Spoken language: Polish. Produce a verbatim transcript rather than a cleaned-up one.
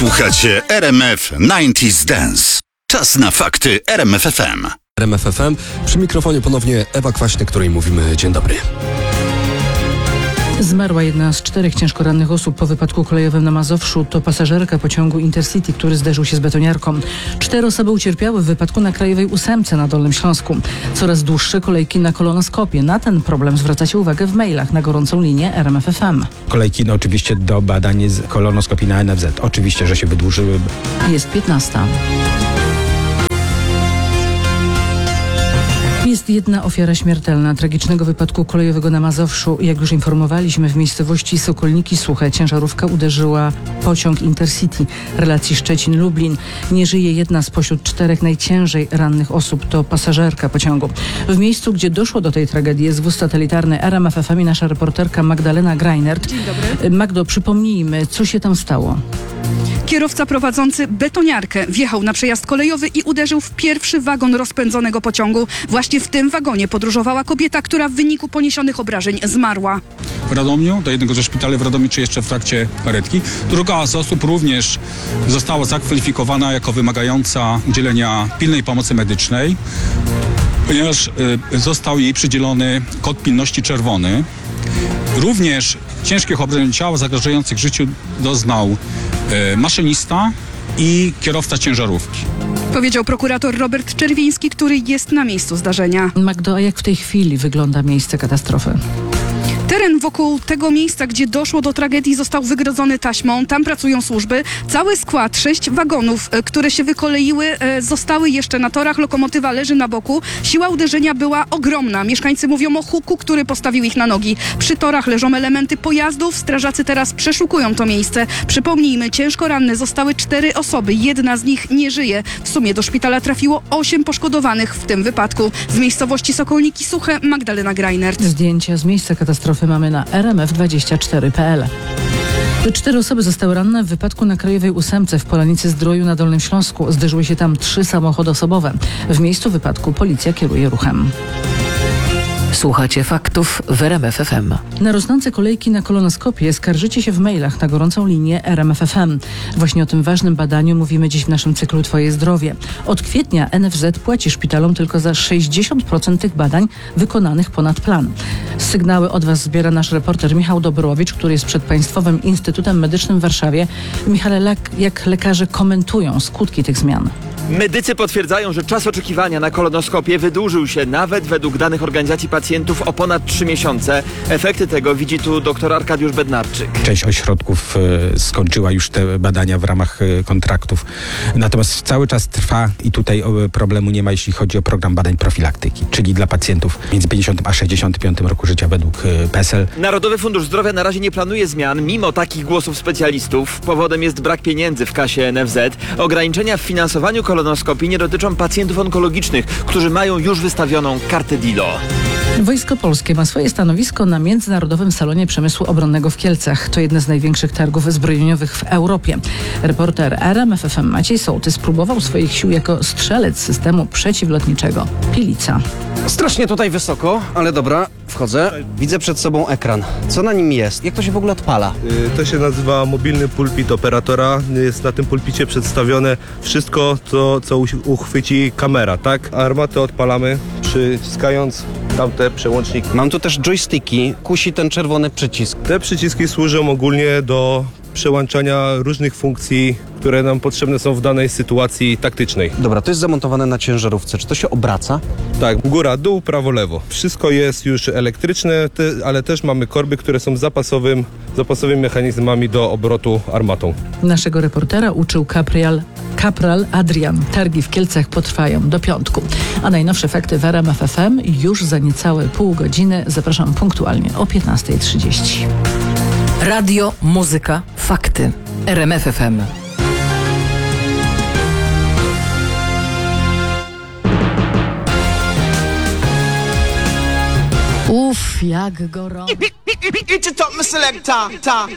Słuchacie R M F dziewięćdziesiąt Dance. Czas na fakty R M F F M. R M F F M. Przy mikrofonie ponownie Ewa Kwaśny, której mówimy dzień dobry. Zmarła jedna z czterech ciężko rannych osób po wypadku kolejowym na Mazowszu. To pasażerka pociągu Intercity, który zderzył się z betoniarką. Cztery osoby ucierpiały w wypadku na Krajowej ósemce na Dolnym Śląsku. Coraz dłuższe kolejki na kolonoskopię. Na ten problem zwracacie uwagę w mailach na gorącą linię R M F F M. Kolejki no, oczywiście do badań z kolonoskopii na N F Z. Oczywiście, że się wydłużyły. Jest piętnasta. Jest jedna ofiara śmiertelna tragicznego wypadku kolejowego na Mazowszu. Jak już informowaliśmy, w miejscowości Sokolniki Suche ciężarówka uderzyła pociąg Intercity relacji Szczecin-Lublin. Nie żyje jedna spośród czterech najciężej rannych osób. To pasażerka pociągu. W miejscu, gdzie doszło do tej tragedii, jest wóz satelitarny R M F F M i nasza reporterka Magdalena Greinert. Dzień dobry. Magdo, przypomnijmy, co się tam stało. Kierowca prowadzący betoniarkę wjechał na przejazd kolejowy i uderzył w pierwszy wagon rozpędzonego pociągu. Właśnie w tym wagonie podróżowała kobieta, która w wyniku poniesionych obrażeń zmarła. W Radomiu, do jednego ze szpitali w Radomiu, czy jeszcze w trakcie karetki. Druga z osób również została zakwalifikowana jako wymagająca udzielenia pilnej pomocy medycznej, ponieważ y, został jej przydzielony kod pilności czerwony. Również ciężkich obrażeń ciała zagrażających życiu doznał y, maszynista i kierowca ciężarówki. Powiedział prokurator Robert Czerwiński, który jest na miejscu zdarzenia. Magdo, a jak w tej chwili wygląda miejsce katastrofy? Teren wokół tego miejsca, gdzie doszło do tragedii, został wygrodzony taśmą. Tam pracują służby. Cały skład, sześć wagonów, które się wykoleiły, zostały jeszcze na torach. Lokomotywa leży na boku. Siła uderzenia była ogromna. Mieszkańcy mówią o huku, który postawił ich na nogi. Przy torach leżą elementy pojazdów. Strażacy teraz przeszukują to miejsce. Przypomnijmy, ciężko ranne zostały cztery osoby. Jedna z nich nie żyje. W sumie do szpitala trafiło osiem poszkodowanych w tym wypadku. Z miejscowości Sokolniki Suche, Magdalena Greinert. Zdjęcia z miejsca katastrofy mamy na R M F dwadzieścia cztery kropka p l. Cztery osoby zostały ranne w wypadku na Krajowej ósemce w Polanicy Zdroju na Dolnym Śląsku. Zderzyły się tam trzy samochody osobowe. W miejscu wypadku policja kieruje ruchem. Słuchacie faktów w R M F F M. Na rosnące kolejki na kolonoskopię skarżycie się w mailach na gorącą linię R M F F M. Właśnie o tym ważnym badaniu mówimy dziś w naszym cyklu Twoje zdrowie. Od kwietnia N F Z płaci szpitalom tylko za sześćdziesiąt procent tych badań wykonanych ponad plan. Sygnały od Was zbiera nasz reporter Michał Dobrowicz, który jest przed Państwowym Instytutem Medycznym w Warszawie. Michale, jak lekarze komentują skutki tych zmian? Medycy potwierdzają, że czas oczekiwania na kolonoskopię wydłużył się nawet według danych organizacji pacjentów o ponad trzy miesiące. Efekty tego widzi tu dr Arkadiusz Bednarczyk. Część ośrodków y, skończyła już te badania w ramach y, kontraktów. Natomiast cały czas trwa i tutaj y, problemu nie ma, jeśli chodzi o program badań profilaktyki, czyli dla pacjentów między pięćdziesiątym a sześćdziesiątym piątym roku życia według y, P E S E L. Narodowy Fundusz Zdrowia na razie nie planuje zmian, mimo takich głosów specjalistów. Powodem jest brak pieniędzy w kasie N F Z. Ograniczenia w finansowaniu kolonoskopii nie dotyczą pacjentów onkologicznych, którzy mają już wystawioną kartę D I L O. Wojsko Polskie ma swoje stanowisko na Międzynarodowym Salonie Przemysłu Obronnego w Kielcach. To jedne z największych targów zbrojeniowych w Europie. Reporter R M F F M Maciej Sołtys spróbował swoich sił jako strzelec systemu przeciwlotniczego Pilica. Strasznie tutaj wysoko, ale dobra, wchodzę. Widzę przed sobą ekran. Co na nim jest? Jak to się w ogóle odpala? To się nazywa mobilny pulpit operatora. Jest na tym pulpicie przedstawione wszystko, to, co uchwyci kamera, tak? Armatę odpalamy, przyciskając tamte przełączniki. Mam tu też joysticki. Kusi ten czerwony przycisk. Te przyciski służą ogólnie do przełączania różnych funkcji, które nam potrzebne są w danej sytuacji taktycznej. Dobra, to jest zamontowane na ciężarówce. Czy to się obraca? Tak, góra, dół, prawo, lewo. Wszystko jest już elektryczne, te, ale też mamy korby, które są zapasowym, zapasowymi mechanizmami do obrotu armatą. Naszego reportera uczył kapral, kapral Adrian. Targi w Kielcach potrwają do piątku. A najnowsze fakty w R M F F M już za niecałe pół godziny. Zapraszam punktualnie o piętnasta trzydzieści. Radio, muzyka, fakty. R M F F M. Uff, jak gorąco.